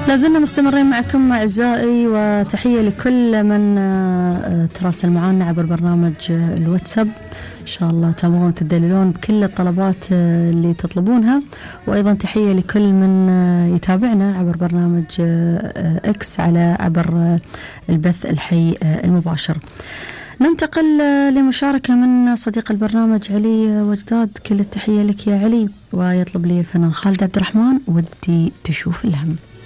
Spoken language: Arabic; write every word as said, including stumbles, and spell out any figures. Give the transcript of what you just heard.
لازلنا مستمرين معكم أعزائي، وتحية لكل من تراسل معنا عبر برنامج الواتساب. إن شاء الله تابعون تدللون بكل الطلبات اللي تطلبونها، وأيضا تحية لكل من يتابعنا عبر برنامج إكس على عبر البث الحي المباشر. ننتقل لمشاركة من صديق البرنامج علي وجداد. كل التحية لك يا علي، ويطلب لي الفنان خالد عبد الرحمن ودي تشوف الهم.